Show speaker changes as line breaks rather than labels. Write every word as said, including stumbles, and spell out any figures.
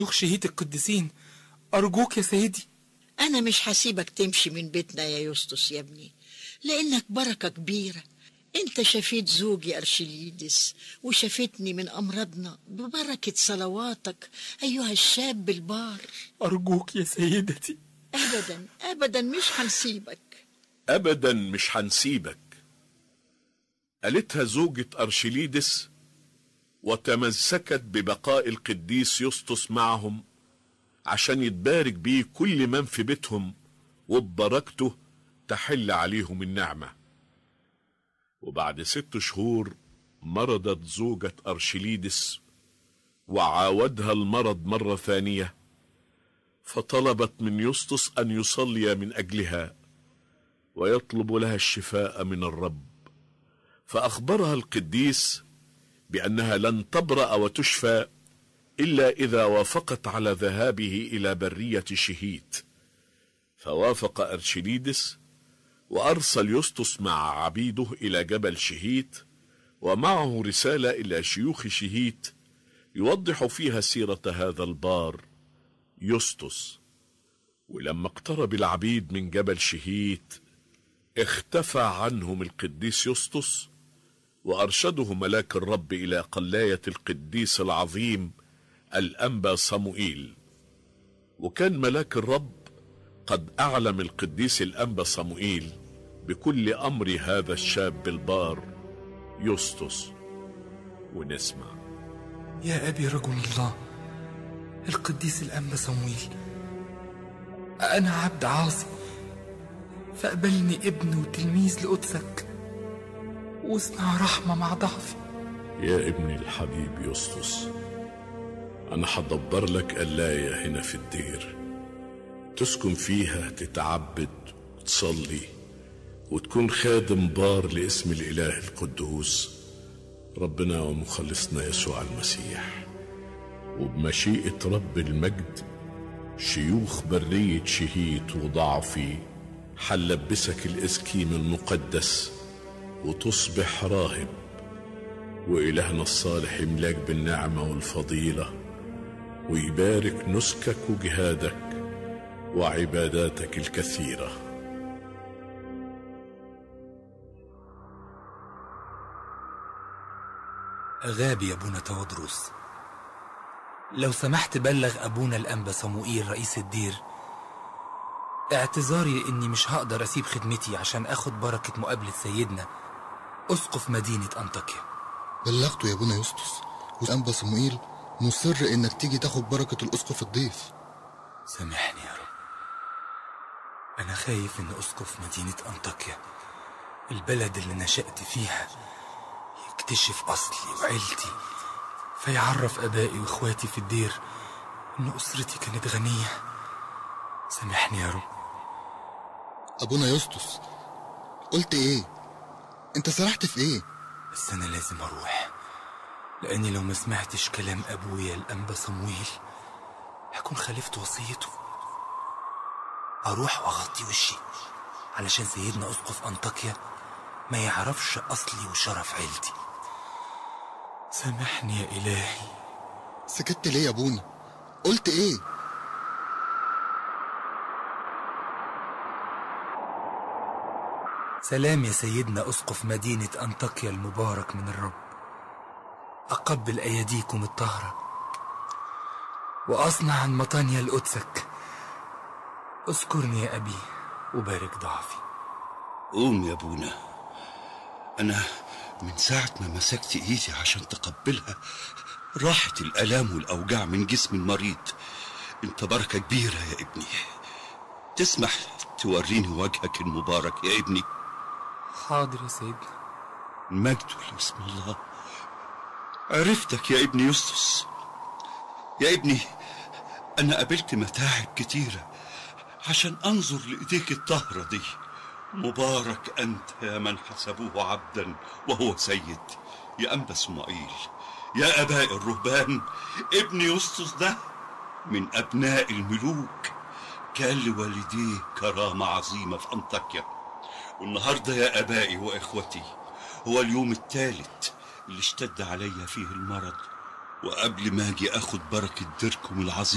شهيد القديسين، أرجوك يا سيدي.
أنا مش هسيبك تمشي من بيتنا يا يسطس يا ابني، لأنك بركة كبيرة. أنت شفيت زوجي أرشليدس وشفتني من أمراضنا ببركة صلواتك أيها الشاب البار.
أرجوك يا سيدتي.
أبدا أبدا مش هنسيبك،
أبدا مش هنسيبك، قالتها زوجة أرشليدس، وتمسكت ببقاء القديس يسطس معهم عشان يتبارك بيه كل من في بيتهم، وببركته تحل عليهم النعمة. وبعد ست شهور مرضت زوجة أرشليدس، وعاودها المرض مرة ثانية، فطلبت من يسطس أن يصلي من أجلها ويطلب لها الشفاء من الرب. فأخبرها القديس بأنها لن تبرأ وتشفى إلا إذا وافقت على ذهابه إلى برية شهيت. فوافق أرشليدس، وأرسل يسطس مع عبيده إلى جبل شهيت، ومعه رسالة إلى شيوخ شهيت يوضح فيها سيرة هذا البار يسطس. ولما اقترب العبيد من جبل شهيت اختفى عنهم القديس يسطس، وأرشده ملاك الرب إلى قلاية القديس العظيم الأنبا صموئيل. وكان ملاك الرب قد أعلم القديس الأنبا صموئيل بكل أمر هذا الشاب البار يسطس. ونسمع:
يا أبي رجل الله القديس الأنبا صموئيل، أنا عبد عاصي، فاقبلني ابن وتلميذ لقدسك، واصنع رحمة مع ضعفي.
يا ابني الحبيب يسطس، أنا هدبر لك قلاية هنا في الدير تسكن فيها، تتعبد وتصلي وتكون خادم بار لاسم الإله القدوس ربنا ومخلصنا يسوع المسيح. وبمشيئة رب المجد شيوخ برية شهيت وضعفي حلبسك الإسكيم المقدس وتصبح راهب، وإلهنا الصالح يملاك بالنعمة والفضيلة، ويبارك نسكك وجهادك وعباداتك الكثيرة.
غابي أبونا تودروس، لو سمحت بلغ أبونا الأنبا صموئيل رئيس الدير اعتذاري إني مش هقدر أسيب خدمتي عشان أخد بركة مقابلة سيدنا أسقف مدينة أنطاكيا.
بلغته يا أبونا يسطس، والأنبا صموئيل مصر إنك تيجي تاخد بركة الأسقف الضيف.
سامحني يا رب، أنا خايف إن أسقف مدينة أنطاكيا البلد اللي نشأت فيها يكتشف أصلي وعيلتي، فيعرف أبائي وإخواتي في الدير إن أسرتي كانت غنية. سامحني يا رب.
أبونا يسطس، قلت إيه؟ أنت سرحت في إيه؟
بس أنا لازم أروح، لأني لو ما سمعتش كلام أبويا الأنبا صموئيل هكون خالفت وصيته. أروح وأغطي وشي علشان سيدنا أسقف أنطاكيا ما يعرفش أصلي وشرف عيلتي. سامحني يا إلهي.
سكت ليه يا أبونا؟ قلت إيه؟
سلام يا سيدنا أسقف مدينة أنطاكيا المبارك من الرب، أقبل أيديكم الطاهرة وأصنع عن مطانيا لقدسك. اذكرني يا أبي وبارك ضعفي.
قوم يا أبونا، أنا من ساعة ما مسكت إيدي عشان تقبلها راحت الآلام والأوجاع من جسم المريض. أنت بركة كبيرة يا ابني، تسمح توريني وجهك المبارك يا ابني؟
حاضر يا سيدنا.
المجد لاسم الله. عرفتك يا ابني يسطس. يا ابني أنا قابلت متاعب كتيرة عشان أنظر لإيديك الطاهرة دي. مبارك أنت يا من حسبوه عبدا وهو سيد، يا أنبا صموئيل، يا أباء الرهبان. ابن يسطس ده من أبناء الملوك، كان لوالديه كرامة عظيمة في أنطاكيا. والنهاردة يا أبائي وإخوتي هو اليوم الثالث اللي اشتد علي فيه المرض، وقبل ما أجي أخد بركة ديركم العظيم